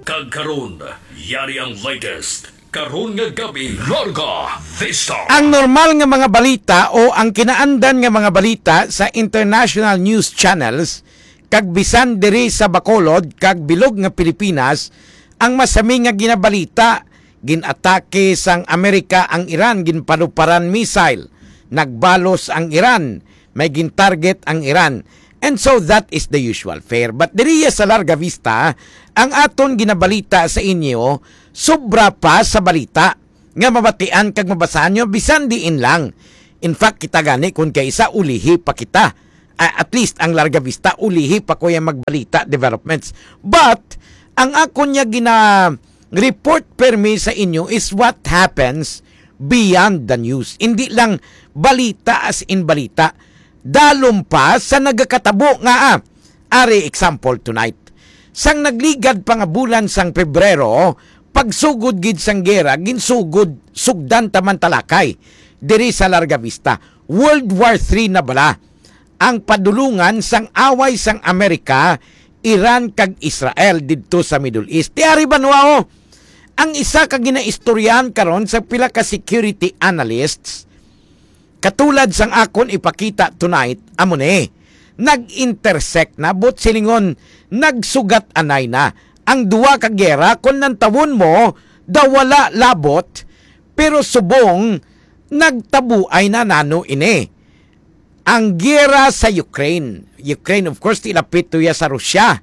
kag karon, yari ang latest. Karon nga gabi, Larga Vista. Ang normal nga mga balita o ang kinaandan nga mga balita sa international news channels kag bisan diri sa Bacolod kag bilog nga Pilipinas, ang masami nga ginabalita, ginatake sang Amerika ang Iran, ginpanuparan missile, nagbalos ang Iran, may gintarget ang Iran. And so that is the usual fare. But diriya sa Larga Vista, ang aton ginabalita sa inyo, sobra pa sa balita. Nga mabatian kag mabasahan nyo, bisan diin lang. In fact, kita gani kung kaisa ulihi pa kita. At least ang Larga Vista, ulihi pa ko yung magbalita developments. But, ang ako niya report permi sa inyo is what happens beyond the news. Hindi lang balita as in balita. Dalom pa sa nagakatabo nga Ari example tonight. Sang nagligad pa nga bulan sang Pebrero, pagsugod gid sang gera, ginsugod sugdan taman talakay diri sa Larga Vista. World War III na bala ang padulungan sang away sang Amerika, Iran kag Israel didto sa Middle East. Tiari banwao, ang isa ka ginaistoryahan karon sa pila ka security analysts, katulad sang akon ipakita tonight, amone, nag-intersect na, but silingon, nagsugat anay na. Ang duwa ka gera, kung nantawon mo, daw wala labot, pero subong, nagtabuay na nano ini. Ang gera sa Ukraine, of course, tilapit to ya sa Russia.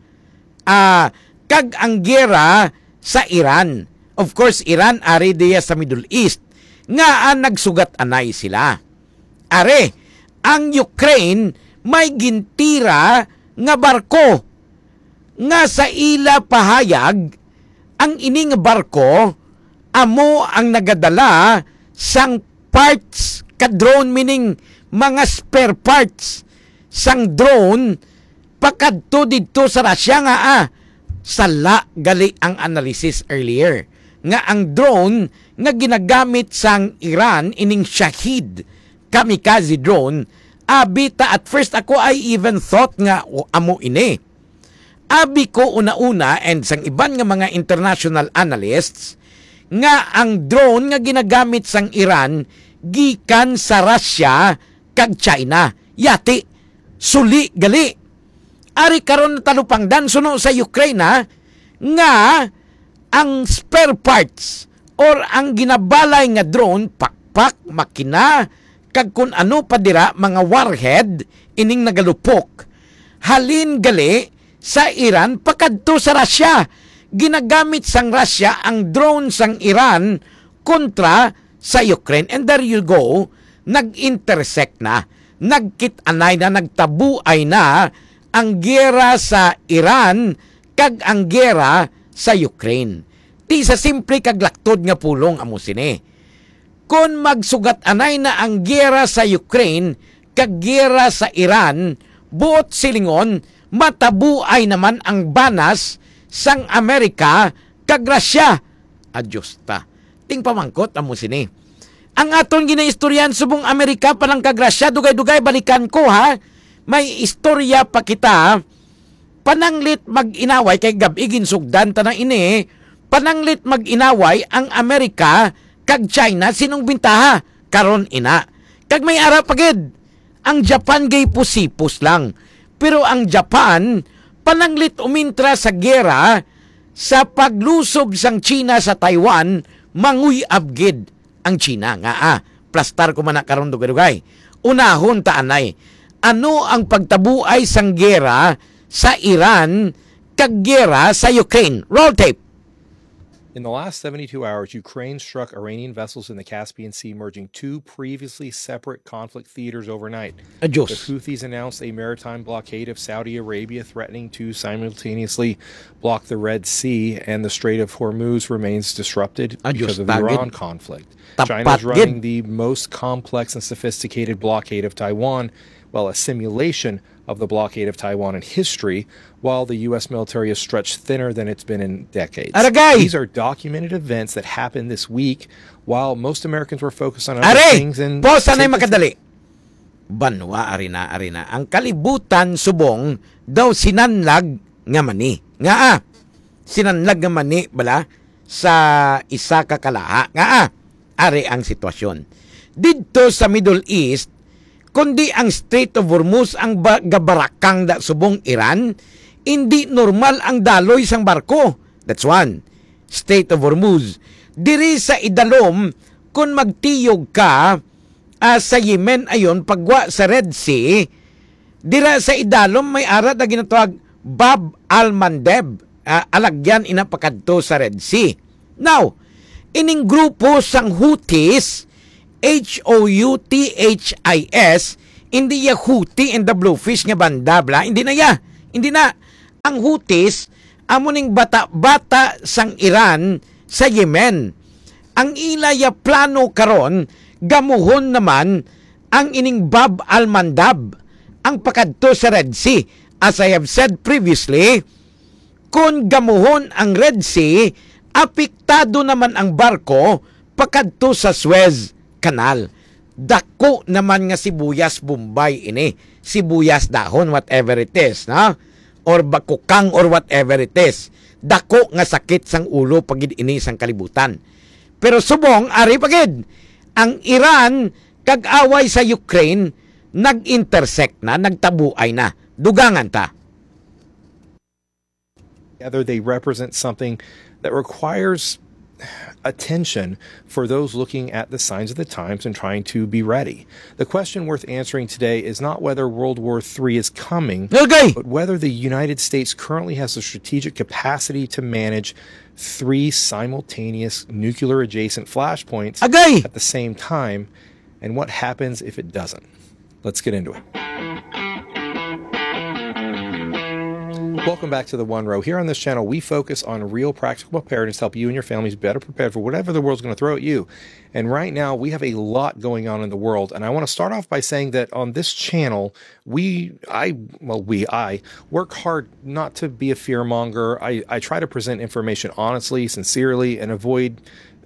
Kag ang gera sa Iran, of course, Iran ari diya sa Middle East, nga nagsugat anay sila. Are, ang Ukraine may gintira nga barko nga sa ila pahayag, ang ining barko amo ang nagadala sang parts ka drone, meaning mga spare parts sang drone pakadto didto sa Russia nga sala gali ang analysis earlier nga ang drone nga ginagamit sang Iran ining Shahid kamikaze drone, abita at first ako I even thought nga amo ini. Abi ko una-una and sang iban nga mga international analysts nga ang drone nga ginagamit sang Iran gikan sa Russia kag China. Yati, suli gali. Ari karon talupangdan suno sa Ukraine nga ang spare parts or ang ginabalay nga drone, pakpak, makina, kag kun ano pa dira mga warhead ining nagalupok, halin gali sa Iran pakadto sa Russia. Ginagamit sang Russia ang drone sang Iran kontra sa Ukraine. And there you go, nag-intersect na, nagkit-anay na, nagtabuay na ang gera sa Iran kag ang gera sa Ukraine. Ti sa simple kag laktod nga pulong amo sini. Kung magsugat anay na ang gera sa Ukraine kag gera sa Iran, buot silingon, matabuay naman ang banas sang Amerika kag Russia. Adyos ta. Ting pamangkot amo sini. Ang aton ginaistoryan subong Amerika palang kag Russia, dugay-dugay balikan ko ha. May istorya pa kita. Pananglit mag-inaway kay gabi ginsugdan tanang ini. Pananglit mag-inaway ang Amerika kag China, sinong bintaha? Karon ina. Kag may ara pagid. Ang Japan gay pusipos lang. Pero ang Japan, pananglit umintra sa gera sa paglusob sang China sa Taiwan, manguy abgid ang China. Nga plastar ko man na karon dugay-dugay. Unahon taanay. Ano ang pagtabuay sang gera sa Iran kag gera sa Ukraine? Roll tape. In the last 72 hours, Ukraine struck Iranian vessels in the Caspian Sea, merging two previously separate conflict theaters overnight. Adios. The Houthis announced a maritime blockade of Saudi Arabia, threatening to simultaneously block the Red Sea, and the Strait of Hormuz remains disrupted because of the Iran conflict. China is running the most complex and sophisticated blockade of Taiwan, well, a simulation of the blockade of Taiwan in history, while the U.S. military is stretched thinner than it's been in decades. Aragay! These are documented events that happened this week, while most Americans were focused on other things. And posa na makadali. Banwa, arina. Ang kalibutan subong daw sinanlag nga mani. Nga sinanlag nga mani bala sa isa ka kalaha. Nga ari ang sitwasyon. Dito sa Middle East, kundi ang Strait of Hormuz ang gabarakang da subong Iran, hindi normal ang daloy sang barko. That's one. Strait of Hormuz. Diri sa idalom, kung magtiyog ka sa Yemen ayon pagwa sa Red Sea, dira sa idalom may ara na ginatawag Bab al-Mandeb. Alagyan inapakadto sa Red Sea. Now, ining grupo sang Houthis, Houthis, hindi ya Houthi and the Bluefish nga banda, bla. Hindi na. Ang Houthis, amuning bata-bata sang Iran sa Yemen. Ang ilaya plano karon, gamuhon naman ang ining Bab al-Mandab, ang pakadto sa Red Sea. As I have said previously, kung gamuhon ang Red Sea, apektado naman ang barko pakadto sa Suez Canal. Dako naman nga sibuyas Bombay ini. Sibuyas dahon, whatever it is, na? Or bakukang or whatever it is. Dako nga sakit sang ulo pagid ini sang kalibutan. Pero subong, ari pagid, ang Iran kag-away sa Ukraine, nag-intersect na, nagtabuay na. Dugangan ta. Together they represent something that requires attention for those looking at the signs of the times and trying to be ready. The question worth answering today is not whether World War III is coming, but whether the United States currently has the strategic capacity to manage 3 simultaneous nuclear-adjacent flashpoints at the same time, and what happens if it doesn't. Let's get into it. Welcome back to The One Row. Here on this channel, we focus on real practical preparedness to help you and your families better prepared for whatever the world's going to throw at you. And right now, we have a lot going on in the world. And I want to start off by saying that on this channel, I work hard not to be a fearmonger. I try to present information honestly, sincerely, and avoid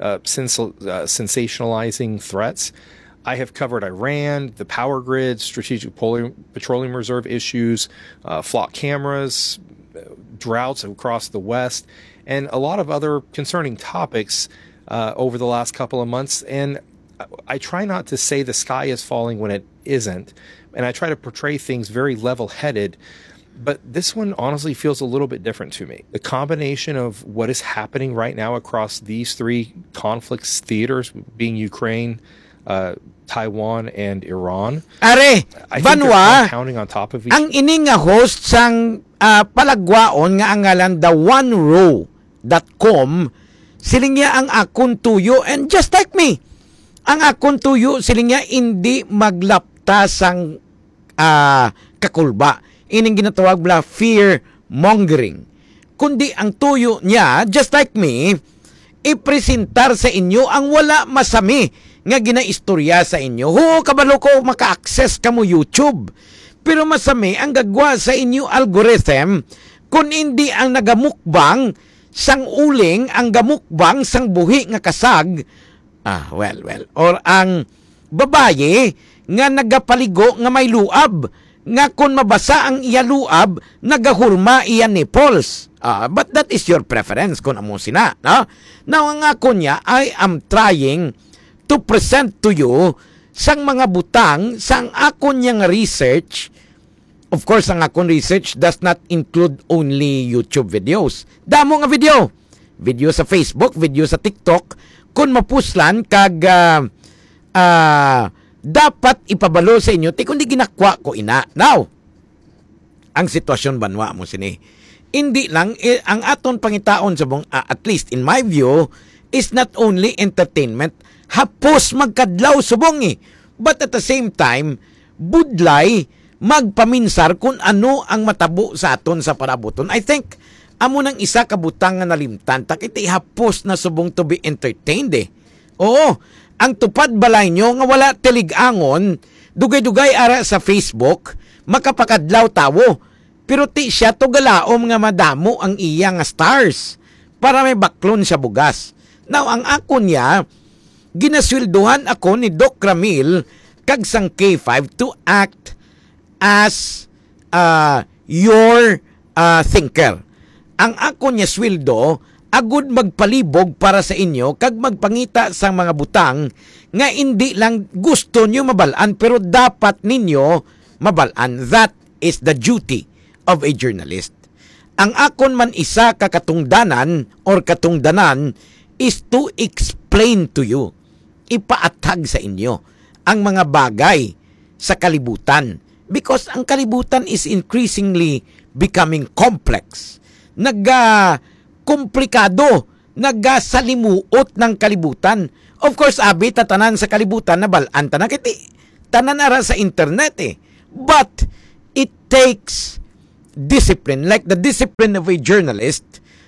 sensationalizing threats. I have covered Iran, the power grid, strategic petroleum reserve issues, flock cameras, droughts across the West, and a lot of other concerning topics over the last couple of months. And I try not to say the sky is falling when it isn't, and I try to portray things very level-headed. But this one honestly feels a little bit different to me. The combination of what is happening right now across these 3 conflicts theaters, being Ukraine, Taiwan, and Iran. Are, Banwa, counting on top of ang ini nga host sang palagwaon nga ang ngalan theonerow.com, siling niya ang akon tuyo, and just like me, ang akon tuyo, siling niya hindi maglapta sang kakulba. Ining ginatawag bla fear mongering. Kundi ang tuyo niya, just like me, ipresentar sa inyo ang wala masami nga ginaistorya sa inyo. Kabalo ko maka-access ka mo YouTube. Pero masami ang gagwa sa inyo algorithm kung hindi ang nagamukbang sang uling, ang gamukbang sang buhi nga kasag, or ang babaye nga nagapaligo nga may luab, nga kung mabasa ang iya luab, nagahurma iya nipples. But that is your preference kung amo sina. No? Now, ang ako niya, I am trying to present to you sang mga butang sang ako niyang research. Of course, ang akong research does not include only YouTube videos. Damo nga video. Video sa Facebook, video sa TikTok. Kung mapuslan, kag dapat ipabalo sa inyo, kundi ginakwa ko ina. Now, ang sitwasyon banwa mo sini. Hindi lang, ang aton pangitaon sa at least in my view, is not only entertainment, hapos magkadlaw subong but at the same time, budlay, magpaminsar kung ano ang matabo sa aton sa parabuton. I think, amo nang isa kabutang nga nalimtan, takiti hapos na subong to be entertained Oo, ang tupad balay nyo nga wala tiligangon, dugay-dugay ara sa Facebook, makapakadlaw tawo. Pero ti siya to galaom nga madamo ang iya nga stars para may baklon sa bugas. Now, ang ako niya, ginaswilduhan ako ni Doc Ramil kag sang K5 to act as your thinker. ang ako niya sweldo agud magpalibog para sa inyo kag magpangita sa mga butang nga hindi lang gusto nyo mabalaan pero dapat ninyo mabalaan. That is the duty of a journalist. Ang akon man isa ka katungdanan or katungdanan is to explain to you, ipaatag sa inyo ang mga bagay sa kalibutan because ang kalibutan is increasingly becoming complex. Komplikado, nagasalimuot ng kalibutan. Of course, abi, tatanan sa kalibutan na balaan tanan kiti. Tanan ara sa internet But it takes discipline, like the discipline of a journalist,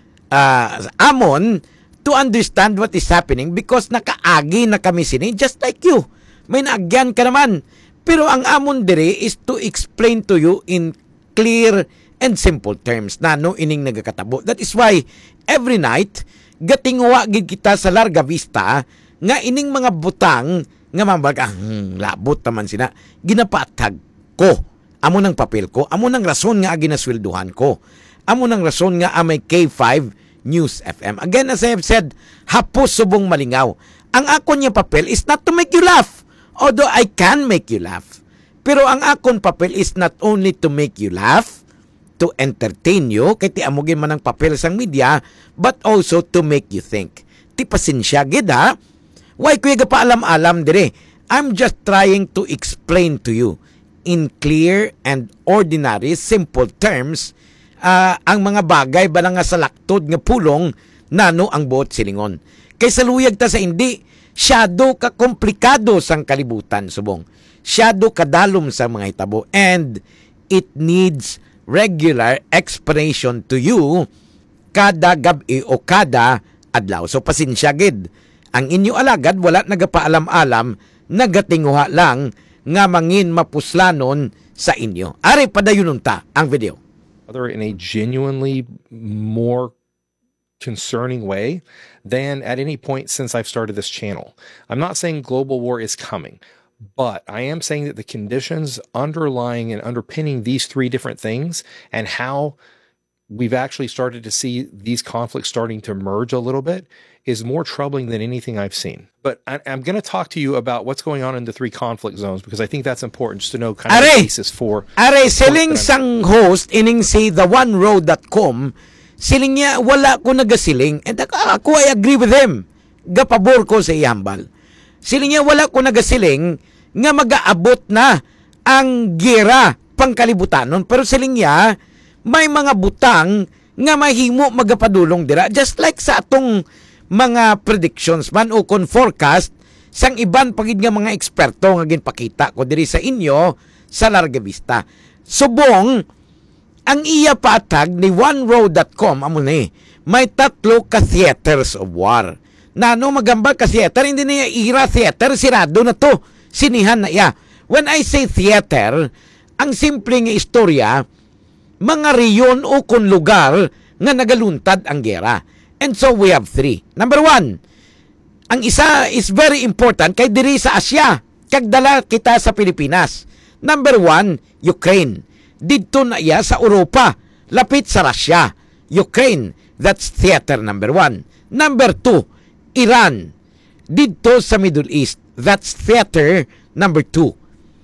amon, to understand what is happening because nakaagi na kami sini, just like you. May naagyan ka naman. Pero ang amon dire is to explain to you in clear and simple terms na no ining nagakatabo. That is why every night gatingwa gid kita sa Larga Vista nga ining mga butang nga mambaga labot naman sina ginapatag ko. Amo nang papel ko, amo nang rason nga ginaswelduhan ko. Amo nang rason nga amay K5 News FM. Again, as I have said, hapos subong malingaw. Ang akon niya papel is not to make you laugh. Although I can make you laugh. Pero ang akon papel is not only to make you laugh, to entertain you, kay ti amugin man ang papel sang media, but also to make you think. Ti pasensya gid ha. Why kuya pa alam-alam dire? I'm just trying to explain to you in clear and ordinary, simple terms, ang mga bagay ba nga sa laktod nga pulong nano ang buot silingon. Kaysa luyag ta sa hindi, syado ka komplikado sang kalibutan subong. Syado kadalom sa mga hitabo and it needs regular explanation to you kada gabi o kada adlaw. So pasensya gid. Ang inyo alagad wala nagapaalam-alam, nagatinguha lang nga mangin mapuslanon sa inyo. Ari padayon ta ang video. In a genuinely more concerning way than at any point since I've started this channel. I'm not saying global war is coming, but I am saying that the conditions underlying and underpinning these three different things and how we've actually started to see these conflicts starting to merge a little bit is more troubling than anything I've seen. But I'm going to talk to you about what's going on in the three conflict zones because I think that's important just to know kind of the basis for... siling sang host ining si theoneroad.com, siling niya wala ko nagasiling and ako I agree with him. Gapabor ko sa iyambal. Siling niya wala ko nagasiling nga mag-aabot na ang gera pangkalibutanon pero siling niya may mga butang nga mahimo magapadulong dira just like sa atong mga predictions man o kon forecast sang iban pagid nga mga eksperto nga ginpakita ko diri sa inyo sa Larga Vista. Subong ang iya patag ni oneroad.com amo ni may 3 ka theaters of war. Nano magamba ka theater hindi niya ira theater sirado na to. Sinihan na iya. When I say theater, ang simple nga istorya mga riyon o kon lugar nga nagaluntad ang gera. And so we have 3. Number 1, ang isa is very important kay diri sa Asia, kagdala kita sa Pilipinas. Number 1, Ukraine. Dito na iya sa Europa, lapit sa Russia. Ukraine, that's theater number 1. Number 2, Iran. Dito sa Middle East, that's theater number 2.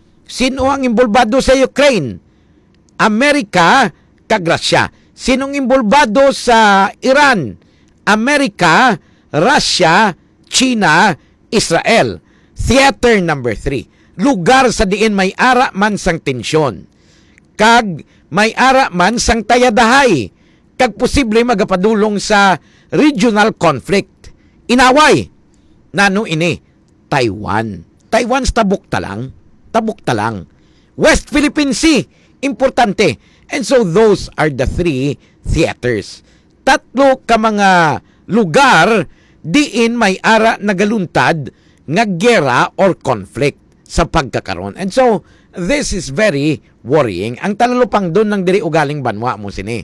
Sino ang imbolbado sa Ukraine? Amerika kag Russia. Sinong imbolbado sa Iran? Amerika, Russia, China, Israel. Theater number 3. Lugar sa diin may ara man sang tensyon. Kag may ara man sang tayadahay. Kag posible magapadulong sa regional conflict. Inaway. Nano ini? Taiwan. Taiwan tabuk ta lang. Tabuk ta lang. West Philippine Sea. Importante. And so those are the 3 theaters. 3 ka mga lugar diin may ara nagaluntad nga gera or conflict sa pagkakaron. And so, this is very worrying. Ang talalupang doon ng diri ugaling banwa mo sini.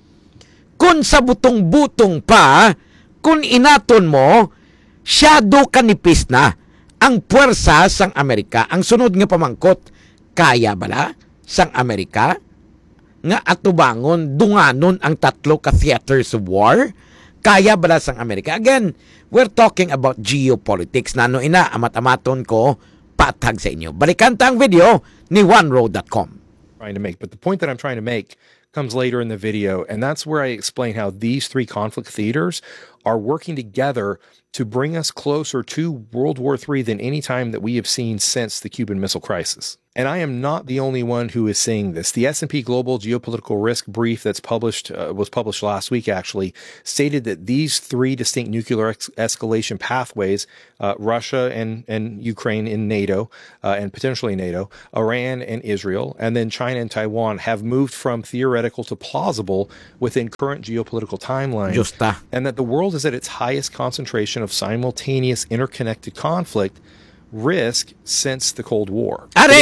Kung sa butong-butong pa, kung inaton mo, syado kanipis na ang puwersa sang Amerika. Ang sunod nga pamangkot, kaya bala sang Amerika nga atubangon, dunganon ang tatlo ka theaters of war? Kaya bala sang Amerika? Again, we're talking about geopolitics. Nano ina, amat-amaton ko, patag sa inyo. Balikan ta ang video ni OneRoad.com. Trying to make, but the point that I'm trying to make comes later in the video, and that's where I explain how these three conflict theaters are working together to bring us closer to World War III than any time that we have seen since the Cuban Missile Crisis. And I am not the only one who is saying this. The S&P Global Geopolitical Risk Brief that's was published last week actually stated that these three distinct nuclear escalation pathways, Russia and Ukraine in NATO, and potentially NATO, Iran and Israel, and then China and Taiwan have moved from theoretical to plausible within current geopolitical timelines. And that the world is at its highest concentration of simultaneous interconnected conflict risk since the Cold War. Are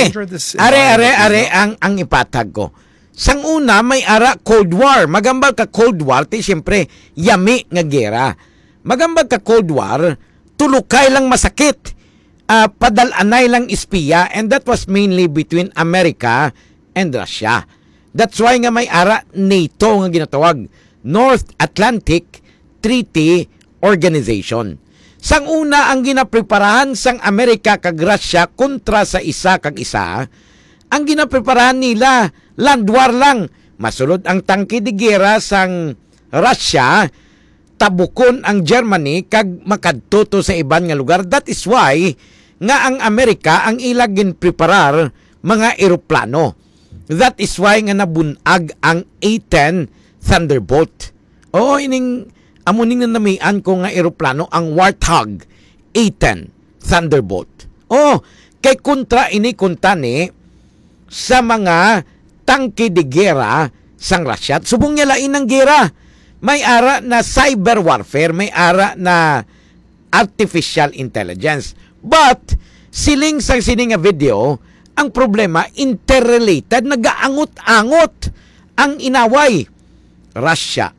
ang ipatag ko. Sang una may ara Cold War. Magambal ka Cold War ti siyempre yami nga gera. Magambal ka Cold War, tulukay lang masakit. Padalanay lang espiya, and that was mainly between America and Russia. That's why nga may ara NATO nga ginatawag, North Atlantic Treaty Organization. Sang una ang ginapreparahan sang Amerika kag Russia kontra sa isa kag isa, ang ginapreparahan nila land war lang. Masulod ang tangke de gera sang Russia, tabukon ang Germany kag makadto sa iban nga lugar. That is why nga ang Amerika ang ilag ginpreparar mga eroplano. That is why nga nabunag ang A-10 Thunderbolt. Ining amuning na namian ko nga eroplano ang Warthog A-10 Thunderbolt. Kay kontra ini kuntani sa mga tangke de gera sang Russia. Subong niya lain ng gera. May ara na cyber warfare, may ara na artificial intelligence. But siling sang sining nga video, ang problema interrelated, nagaangot-angot ang inaway Russia.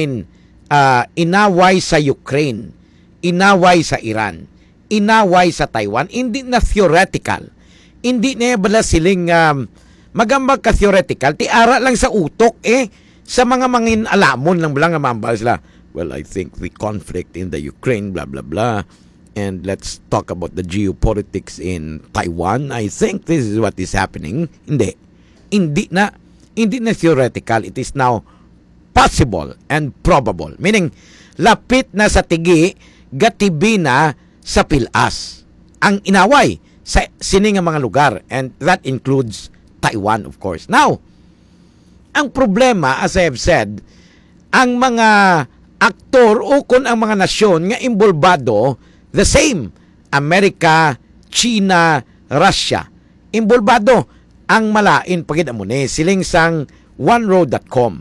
Inaway sa Ukraine, inaway sa Iran, inaway sa Taiwan. Hindi na theoretical. Hindi na bala siling magambag ka theoretical. Tiara lang sa utok sa mga mangin alamon lang bala nga mambal sila. Well, I think the conflict in the Ukraine, blah, blah, blah. And let's talk about the geopolitics in Taiwan. I think this is what is happening. Hindi na theoretical. It is now possible and probable. Meaning, lapit na sa tigi, gatibi na sa pilas. Ang inaway sa sining mga lugar. And that includes Taiwan, of course. Now, ang problema, as I have said, ang mga aktor o kung ang mga nasyon nga imbolbado, the same, Amerika, China, Russia. Imbolbado ang malain pagid amune siling sang OneRoad.com.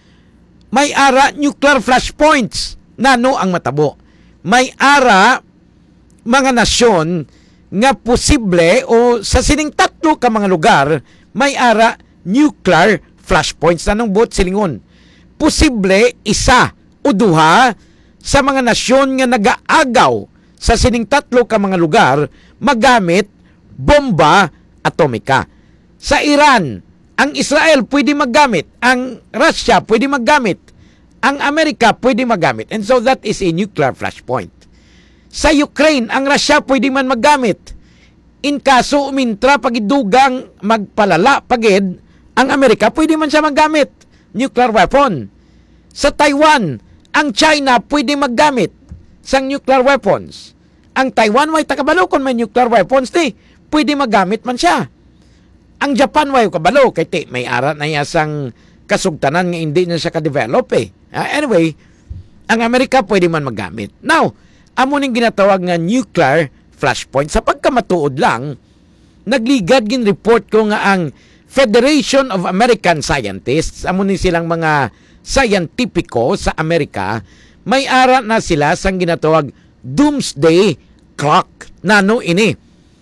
May ara nuclear flashpoints nano ang matabo. May ara mga nasyon nga posible o sa sining tatlo ka mga lugar may ara nuclear flashpoints nanong bot silingon. Posible isa o duha sa mga nasyon nga nagaagaw sa sining tatlo ka mga lugar magamit bomba atomika. Sa Iran, ang Israel pwede maggamit, ang Russia pwede maggamit, ang Amerika pwede maggamit. And so that is a nuclear flashpoint. Sa Ukraine, ang Russia pwede man maggamit. In kaso umintra pagidugang magpalala pagid, ang Amerika pwede man siya maggamit. Nuclear weapon. Sa Taiwan, ang China pwede maggamit sang nuclear weapons. Ang Taiwan way takabalo kung may nuclear weapons pwede maggamit man siya. Ang Japan way kabalo kay may ara na iya sang kasugtanan nga hindi na siya ka-develop Anyway, ang Amerika pwede man maggamit. Now, amo ning ginatawag nga nuclear flashpoint. Sa pagkamatuod lang, nagligad gin report ko nga ang Federation of American Scientists, amo ni silang mga scientifico sa Amerika, may ara na sila sang ginatawag doomsday clock. Nano ini?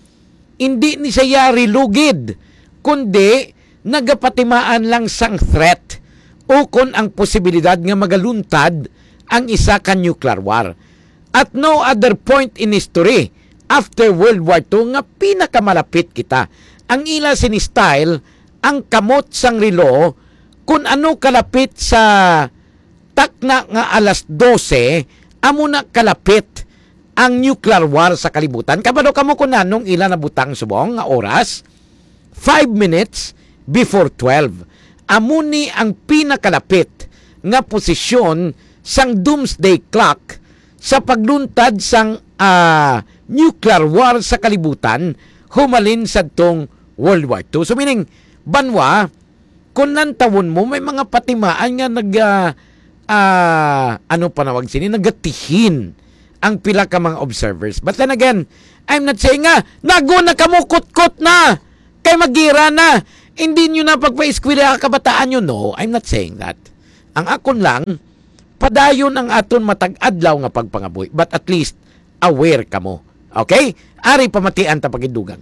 Hindi ni siya rilugid, kundi nagapatimaan lang sang threat o kon ang posibilidad nga magaluntad ang isa ka nuclear war. At no other point in history after World War II nga pinakamalapit kita. Ang ila sinistyle ang kamot sang relo kung ano kalapit sa takna nga alas 12, amo na kalapit ang nuclear war sa kalibutan. Kabalo kamo kung anong ilan na butang subong nga oras? 5 minutes before 12. Amo ni ang pinakalapit nga posisyon sang doomsday clock sa pagluntad sang nuclear war sa kalibutan humalin sa tong World War II. So meaning, banwa, kung nantawon mo, may mga patimaan nga nagatihin ang pila ka mga observers. But then again, I'm not saying nga, nago na kamukot-kot na, kay magira na, hindi nyo na pagpa-eskwela kabataan nyo. No, I'm not saying that. Ang akon lang, padayon ang aton matag-adlaw nga pagpangaboy, but at least, aware ka mo. Okay? Ari pamatian ta pagidugang.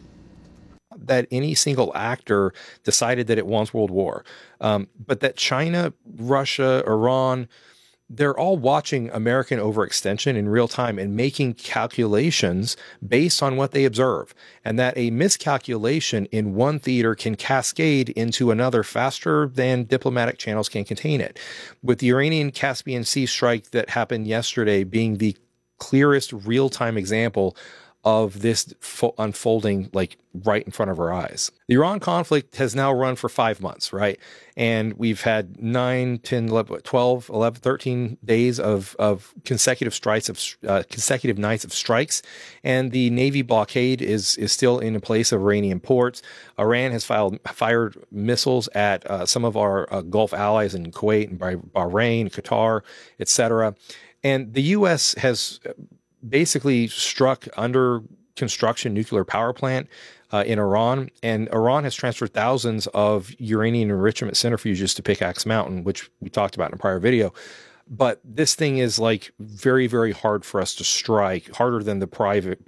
That any single actor decided that it wants World War. But that China, Russia, Iran, they're all watching American overextension in real time and making calculations based on what they observe. And that a miscalculation in one theater can cascade into another faster than diplomatic channels can contain it. With the Iranian Caspian Sea strike that happened yesterday being the clearest real-time example of this unfolding like right in front of our eyes. The Iran conflict has now run for 5 months, right? And we've had 9, 10, 11, 12, 11, 13 days of consecutive strikes of consecutive nights of strikes. And the Navy blockade is still in place of Iranian ports. Iran has fired missiles at some of our Gulf allies in Kuwait and Bahrain, Qatar, etc. And the U.S. has basically struck under construction nuclear power plant in Iran, and Iran has transferred thousands of uranium enrichment centrifuges to Pickaxe Mountain, which we talked about in a prior video. But this thing is like very, very hard for us to strike, harder than the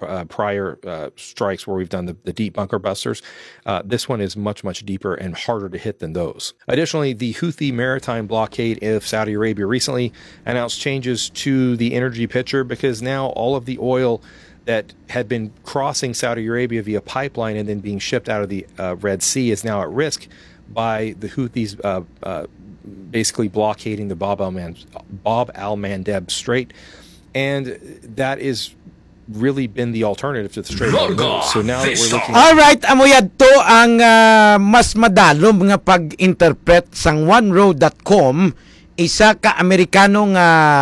prior strikes where we've done the deep bunker busters. This one is much, much deeper and harder to hit than those. Additionally, the Houthi maritime blockade of Saudi Arabia recently announced changes to the energy picture because now all of the oil that had been crossing Saudi Arabia via pipeline and then being shipped out of the Red Sea is now at risk by the Houthis basically blockading the Bab al-Mandeb Strait, and that is really been the alternative to the Strait of Hormuz. So now that we're looking all right, amoyad to ang mas madalom nga pag-interpret sang oneroad.com, isa ka Amerikanong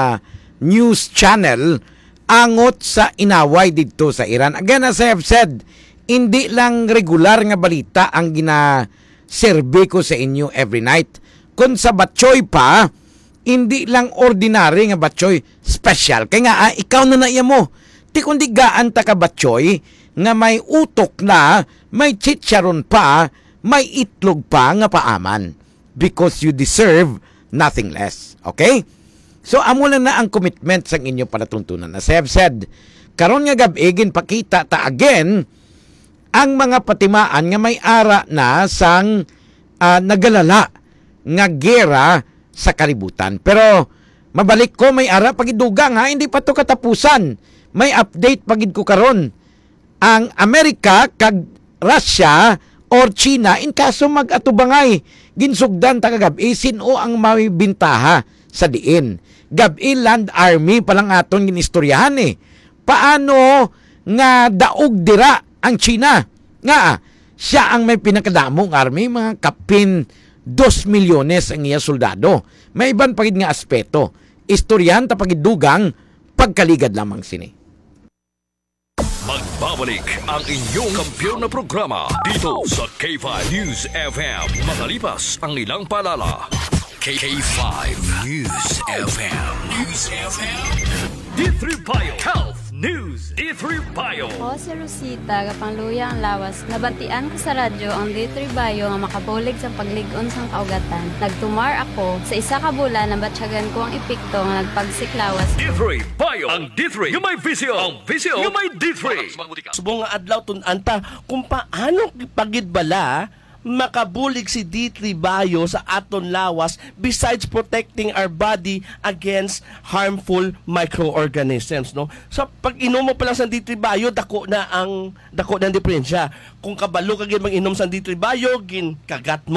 news channel angot sa inaway dito sa Iran. Again, as I have said, hindi lang regular nga balita ang ginaserbe ko sa inyo every night. Kung sa batchoy pa, hindi lang ordinary nga batchoy, special. Kaya nga, ikaw na naiya mo. Di kundi gaan ta ka batchoy, nga may utok na, may chicharon pa, may itlog pa nga paaman. Because you deserve nothing less. Okay? So, amo lang na ang commitment sa inyo palatuntunan. As I have said, karon nga gab-igin pakita ta again, ang mga patimaan nga may ara na sang nagalala nga gera sa kalibutan. Pero mabalik ko, may ara pagidugang ha, hindi pa to katapusan. May update pagid ko karon. Ang Amerika kag Russia or China in kaso mag-atubangay ginsugdan ta kagabi sino ang may bintaha sa diin. Gabi Land Army palang aton ginistoryahan Paano nga daog dira ang China? Nga siya ang may pinakadamong army, mga kapin 2 milyones ang iya soldado. May iban pagid nga aspeto. Istoryahan ta pagidugang pagkaligad lamang sini. Magbabalik ang inyong kampiyon na programa dito sa K5 News FM. Makalipas ang ilang paalala. K5 News FM. News FM. D3 Bio Health News. D3 Bio. Ako si Rosita, kapangluya ang lawas. Nabantian ko sa radyo ang D3 Bio nga makabulig sa pagligon sang kaugatan. Nagtumar ako sa isa ka bulan na batsyagan ko ang epekto nga nagpagsiklawas. D3 Bio. Ang D3 yung may visyo. Ang visyo yung may D3. Subong nga adlaw tun-anta kung paano pagidbala makabulig si D3 Bio sa aton lawas besides protecting our body against harmful microorganisms, no? So pag inom mo pa lang sa D3 Bio, dako na ang diferensya. Kung kabalo ka gyud mag-inom sa D3 Bio, gin kagat mo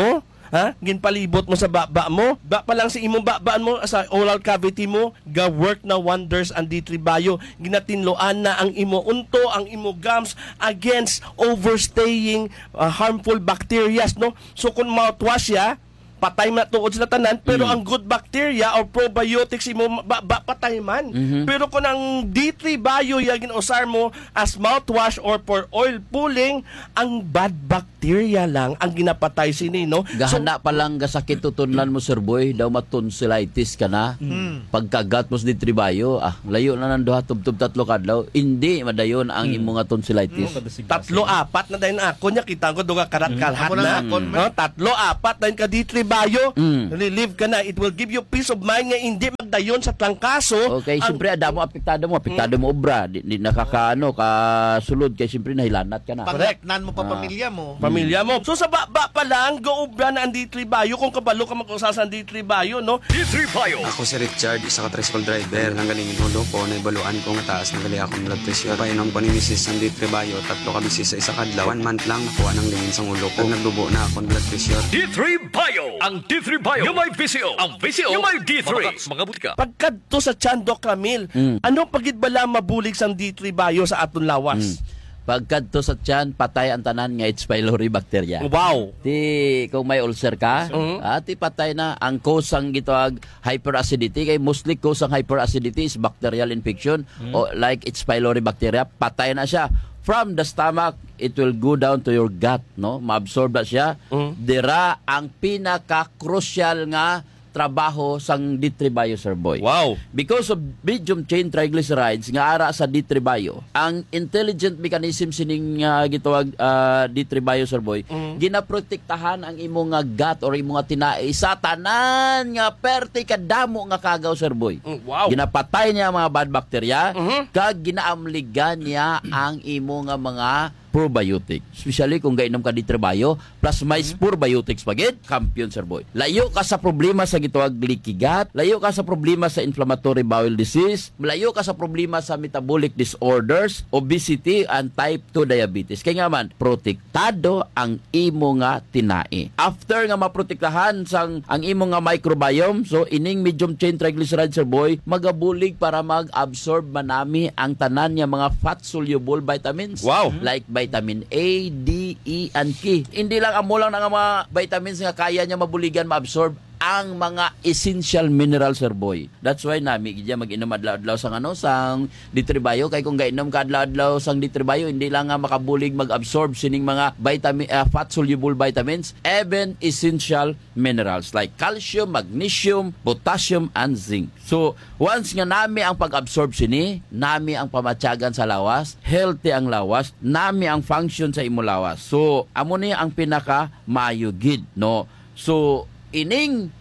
ha? Ginpalibot mo sa baba mo. Ba pa lang sa imong babaan mo, sa oral cavity mo, ga-work na wonders ang D3 Bio. Ginatinloan na ang imo unto, ang imo gums against overstaying harmful bacteria, no? So kung mouthwash ya, patay man tuod sila tanan, pero ang good bacteria or probiotics imo patay man. Pero kung ang D3 Bio ya ginusar mo as mouthwash or for oil pulling, ang bad bacteria lang ang ginapatay sini, no? Gahana pa lang gasakit tutunlan mo, Sir Boy, daw matonsillitis ka na. Pagkagat mo sa D3 Bio, layo na nang duha tubtub tatlo kadlaw, hindi madayon ang imo nga tonsillitis. 3-4 na dayon ako nya kita ko duga karat-kalhat na. No, 3-4 dayon ka D3 Bio, relieve ka na. It will give you peace of mind nga hindi magdayon sa trangkaso. Okay, siyempre adamo apektado mo obra, di nakakaano kasulod kay siyempre nahilanat ka na. Pagdatnan mo pa pamilya mo. So sa baba pa lang go-obra na ang D3 Bio kung kabalo ka mag-usal sa D3 Bio, no? D3 Bio. Ako si Richard, isa ka tricycle driver. Nanggaling inulo ko, naibaluan ko nga taas ng gali akong blood pressure. Painom ko ni Mrs. ng D3 Bio, 3 ka bisis sa isa kadlaw. 1 month lang nakuha ng lingin sa ulo ko. Nagdubo na akong blood pressure. D3 Bio. Ang D3 Bio. Yung may VCO. Ang VCO. Yung may D3. Mga butika. Pagkadto sa Chandok Camille, anong pagidbala mabulig sang D3 Bio sa aton lawas? Pagkadto sa tiyan, patay ang tanan nga H. pylori bacteria. Wow. Ti kung may ulcer ka, ti patay na ang cause ang gitawag hyperacidity. Kay mostly cause ang hyperacidity is bacterial infection o like H. pylori bacteria, patay na siya. From the stomach, it will go down to your gut, no? Maabsorb na siya. Dira ang pinaka-crucial nga trabaho sang D3 Bio, Sir Boy. Wow. Because of medium chain triglycerides nga ara sa D3 Bio, ang intelligent mechanism sining gitawag D3 Bio, Sir Boy, ginaprotektahan ang imo nga gut or imo nga tinai sa tanan nga perti kadamo nga kagaw, Sir Boy. Wow. Ginapatay niya mga bad bacteria kag ginaamligan niya ang imo nga mga probiotic. Especially kung gainom ka D3 Bio plus may probiotics pagid, champion, Sir Boy. Layo ka sa problema sa gitawag leaky gut, layo ka sa problema sa inflammatory bowel disease, layo ka sa problema sa metabolic disorders, obesity, and type 2 diabetes. Kaya nga man, protektado ang imo nga tinai. After nga maprotektahan sang ang imo nga microbiome, so ining medium chain triglycerides, Sir Boy, magabulig para mag-absorb manami ang tanan nga mga fat-soluble vitamins. Wow. Like vitamin A, D, E, and K. Hindi lang amo lang nga mga vitamins nga kaya niya mabuligan, maabsorb ang mga essential minerals, Sir Boy. That's why nami gidya mag-inom adlaw-adlaw sang sang D3 Bio, kay kung gainom ka adlaw-adlaw sang D3 Bio, hindi lang nga makabulig mag-absorb sining mga vitamin fat soluble vitamins, even essential minerals like calcium, magnesium, potassium, and zinc. So once nga nami ang pag-absorb sini, nami ang pamatyagan sa lawas, healthy ang lawas, nami ang function sa imo lawas. So amo ni ang pinaka mayugid, no? So ining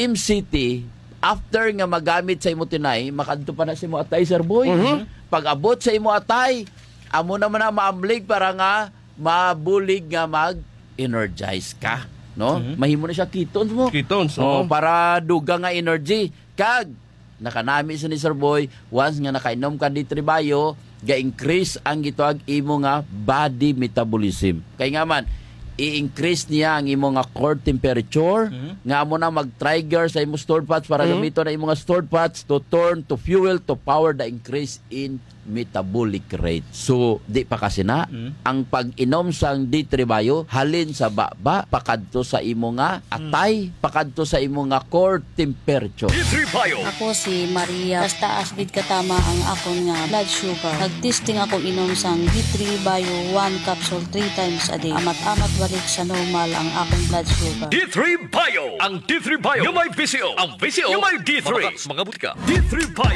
MCT, after nga magamit sa imo tinay, makadto pa na sa imo atay, Sir Boy. Pag abot sa imo atay, amo naman na maamlig para nga mabulig nga mag-energize ka, no? Mahimo na siya ketones mo. Ketones, para duga nga energy. Kag nakanami sa ni Sir Boy, once nga nakainom ka D3 Bio, ga-increase ang gitawag imo nga body metabolism. Kay nga man, i-increase niya ang imo nga core temperature, nga mo na mag-trigger sa imo stored fats para gamito na imo nga stored fats to turn to fuel to power the increase in metabolic rate. So, di pa kasi na, ang pag-inom sang D3 Bio, halin sa baba, pakadto sa imo nga atay, pakadto sa imo nga core temperature. D3 Bio. Ako si Maria. Taas gid katama ang akon nga blood sugar. Nagtesting ako inom sang D3 Bio 1 capsule 3 times a day. Amat-amat balik sa normal ang akong blood sugar. D3 Bio. Ang D3 Bio. Yung may VCO. Ang VCO. Yung may D3. Mga butika. D3 Bio.